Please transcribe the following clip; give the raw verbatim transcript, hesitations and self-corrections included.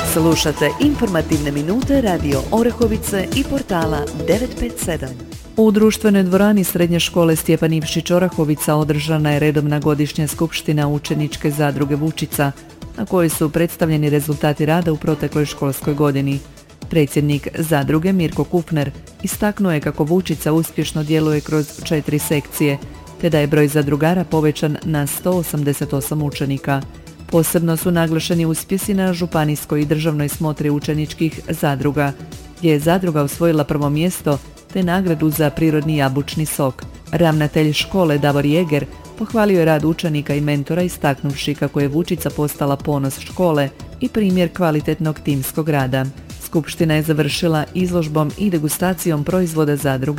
Slušate informativne minute Radio Orehovice i portala devet pet sedam. U društvenoj dvorani Srednje škole Stjepan Ivšić Orahovica održana je redovna godišnja skupština učeničke zadruge Vučica, na kojoj su predstavljeni rezultati rada u protekloj školskoj godini. Predsjednik zadruge Mirko Kufner istaknuo je kako Vučica uspješno djeluje kroz četiri sekcije, te da je broj zadrugara povećan na sto osamdeset osam učenika. Posebno su naglašeni uspjesi na županijskoj i državnoj smotri učeničkih zadruga, gdje je zadruga osvojila prvo mjesto te nagradu za prirodni jabučni sok. Ravnatelj škole Davor Jeger pohvalio je rad učenika i mentora istaknuvši kako je Vučica postala ponos škole i primjer kvalitetnog timskog rada. Skupština je završila izložbom i degustacijom proizvoda zadruge